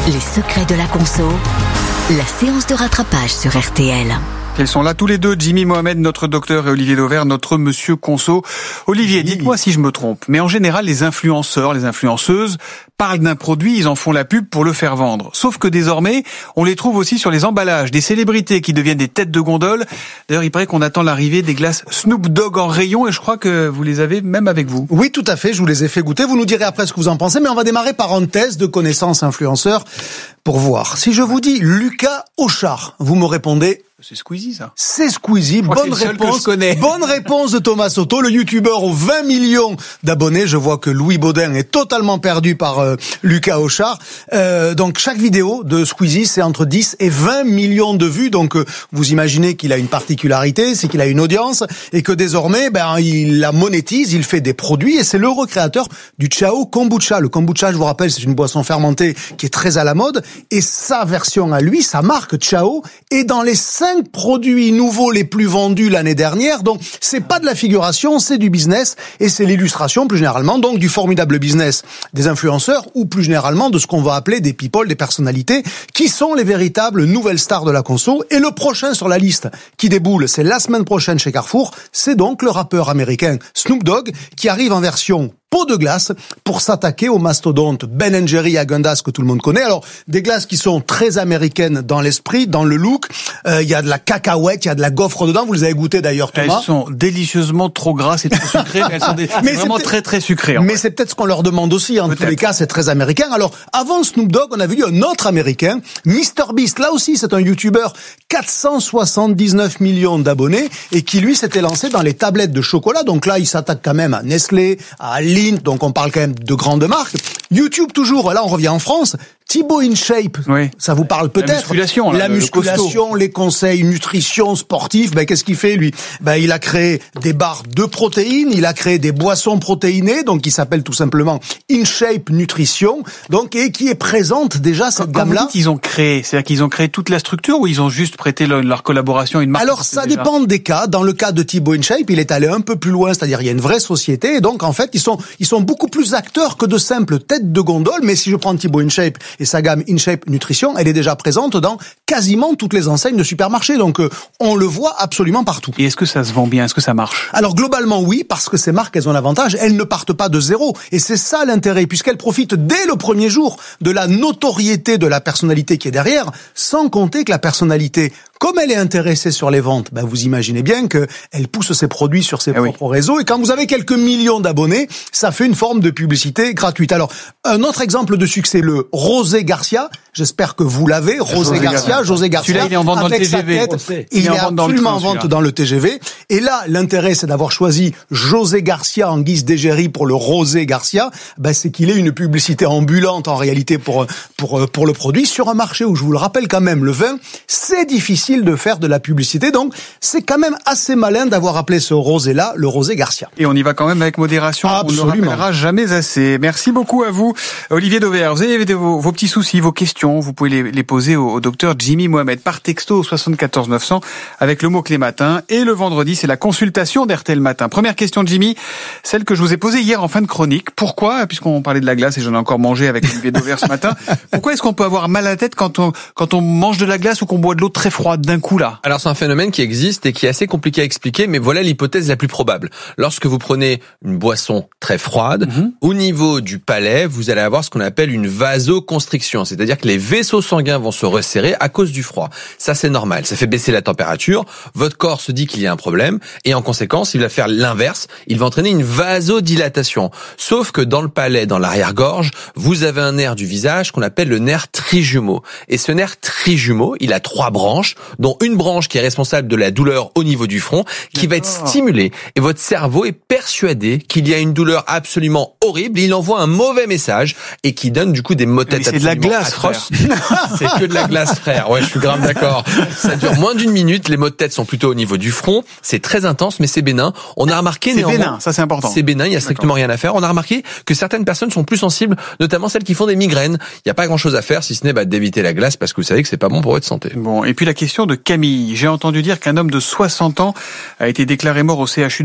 Les secrets de la conso, la séance de rattrapage sur RTL. Ils sont là tous les deux, Jimmy Mohamed, notre docteur, et Olivier Dauvert, notre monsieur conso. Olivier, dites-moi si je me trompe, mais en général, les influenceurs, les influenceuses parlent d'un produit, ils en font la pub pour le faire vendre. Sauf que désormais, on les trouve aussi sur les emballages, des célébrités qui deviennent des têtes de gondole. D'ailleurs, il paraît qu'on attend l'arrivée des glaces Snoop Dogg en rayon, et je crois que vous les avez même avec vous. Oui, tout à fait, je vous les ai fait goûter. Vous nous direz après ce que vous en pensez, mais on va démarrer par un test de connaissances influenceurs pour voir. Si je vous dis Lucas Auchard, vous me répondez... C'est Squeezie, ça. C'est Squeezie. Bonne réponse. Bonne réponse de Thomas Soto, le youtubeur aux 20 millions d'abonnés. Je vois que Louis Baudin est totalement perdu par Lucas Auchard. Donc chaque vidéo de Squeezie, c'est entre 10 et 20 millions de vues. Donc vous imaginez qu'il a une particularité, c'est qu'il a une audience et que désormais, il la monétise, il fait des produits et c'est le recréateur du Chao Kombucha. Le kombucha, je vous rappelle, c'est une boisson fermentée qui est très à la mode et sa version à lui, sa marque Chao, est dans les 5 produits nouveaux les plus vendus l'année dernière. Donc c'est pas de la figuration, c'est du business et c'est l'illustration plus généralement donc du formidable business des influenceurs ou plus généralement de ce qu'on va appeler des people, des personnalités qui sont les véritables nouvelles stars de la conso. Et le prochain sur la liste qui déboule, c'est la semaine prochaine chez Carrefour, c'est donc le rappeur américain Snoop Dogg qui arrive en version pot de glace pour s'attaquer au mastodonte Ben & Jerry à Gundas que tout le monde connaît. Alors, des glaces qui sont très américaines dans l'esprit, dans le look. Il y a de la cacahuète, il y a de la gaufre dedans. Vous les avez goûtées d'ailleurs, Thomas. Elles sont délicieusement trop grasses et trop sucrées, mais elles sont vraiment très très sucrées. Mais c'est peut-être ce qu'on leur demande aussi. En tous les cas, c'est très américain. Alors, avant Snoop Dogg, on avait eu un autre américain, MrBeast. Là aussi, c'est un YouTuber, 479 millions d'abonnés et qui, lui, s'était lancé dans les tablettes de chocolat. Donc là, il s'attaque quand même à Nestlé, à Lindt, donc on parle quand même de grandes marques. YouTube toujours, là on revient en France. Thibaut InShape, oui. Ça vous parle peut-être. La musculation, les conseils nutrition, sportifs. Qu'est-ce qu'il fait lui ? Il a créé des barres de protéines, il a créé des boissons protéinées, donc qui s'appelle tout simplement InShape Nutrition, donc et qui est présente déjà cette gamme-là. Quand vous dites ils ont créé, c'est-à-dire qu'ils ont créé toute la structure ou ils ont juste prêté leur collaboration à une marque ? Alors ça dépend des cas. Dans le cas de Thibaut InShape, il est allé un peu plus loin, c'est-à-dire il y a une vraie société, et donc en fait ils sont beaucoup plus acteurs que de simples têtes de gondole. Mais si je prends Thibaut InShape et sa gamme InShape Nutrition, elle est déjà présente dans quasiment toutes les enseignes de supermarchés. Donc on le voit absolument partout. Et est-ce que ça se vend bien ? Est-ce que ça marche ? Alors globalement oui, parce que ces marques, elles ont l'avantage, elles ne partent pas de zéro. Et c'est ça l'intérêt, puisqu'elles profitent dès le premier jour de la notoriété de la personnalité qui est derrière, sans compter que la personnalité, comme elle est intéressée sur les ventes, vous imaginez bien qu'elle pousse ses produits sur ses propres réseaux. Et quand vous avez quelques millions d'abonnés, ça fait une forme de publicité gratuite. Alors, un autre exemple de succès, le Rosé Garcia. J'espère que vous l'avez. José Garcia. Celui-là, il est en vente dans le TGV. Il est absolument en vente dans le TGV. Et là, l'intérêt, c'est d'avoir choisi José Garcia en guise d'égérie pour le Rosé Garcia. C'est qu'il ait une publicité ambulante, en réalité, pour le produit, sur un marché où, je vous le rappelle quand même, le vin, c'est difficile de faire de la publicité. Donc, c'est quand même assez malin d'avoir appelé ce rosé-là le Rosé Garcia. Et on y va quand même avec modération. Absolument. On ne le rappellera jamais assez. Merci beaucoup à vous, Olivier Dauvert. Vous avez vos petits soucis, vos questions. Vous pouvez les poser au docteur Jimmy Mohamed par texto au 74 900 avec le mot-clé matin. Et le vendredi, c'est la consultation d'RTL Matin. Première question de Jimmy, celle que je vous ai posée hier en fin de chronique. Pourquoi, puisqu'on parlait de la glace et j'en ai encore mangé avec Olivier Dauvert ce matin, pourquoi est-ce qu'on peut avoir mal à la tête quand on mange de la glace ou qu'on boit de l'eau très froide d'un coup là ? Alors c'est un phénomène qui existe et qui est assez compliqué à expliquer, mais voilà l'hypothèse la plus probable. Lorsque vous prenez une boisson très froide, au niveau du palais, vous allez avoir ce qu'on appelle une vasoconstriction, c'est-à-dire que les vaisseaux sanguins vont se resserrer à cause du froid. Ça c'est normal, ça fait baisser la température, votre corps se dit qu'il y a un problème et en conséquence il va faire l'inverse, il va entraîner une vasodilatation. Sauf que dans le palais, dans l'arrière-gorge, vous avez un nerf du visage qu'on appelle le nerf trijumeau. Et ce nerf trijumeau, il a 3 branches, dont une branche qui est responsable de la douleur au niveau du front, qui va être stimulée. Et votre cerveau est persuadé qu'il y a une douleur absolument horrible, il envoie un mauvais message et qui donne du coup des maux de tête absolument atroces. C'est de la glace, atroces. C'est que de la glace, frère. Ouais, je suis grave d'accord. Ça dure moins d'1 minute. Les maux de tête sont plutôt au niveau du front. C'est très intense, mais c'est bénin. On a remarqué c'est bénin, ça c'est important. C'est bénin, il y a strictement rien à faire. On a remarqué que certaines personnes sont plus sensibles, notamment celles qui font des migraines. Il y a pas grand-chose à faire, si ce n'est d'éviter la glace, parce que vous savez que c'est pas bon pour votre santé. Bon, et puis la question de Camille. J'ai entendu dire qu'un homme de 60 ans a été déclaré mort au CHU